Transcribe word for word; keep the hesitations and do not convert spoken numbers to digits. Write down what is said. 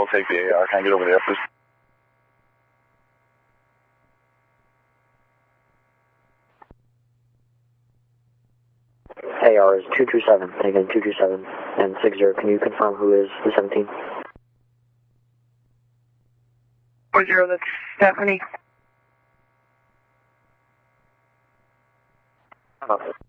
I'll take the A R. Can I get over there, please? A R is two two seven, and again two two seven, and six zero. Can you confirm who is the seventeen? four zero, that's Stephanie. Oh.